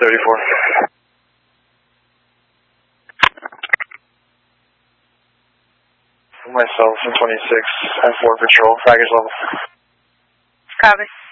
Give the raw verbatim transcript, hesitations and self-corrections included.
thirty-four. Myself, twenty-six, and four patrol, package level. Copy.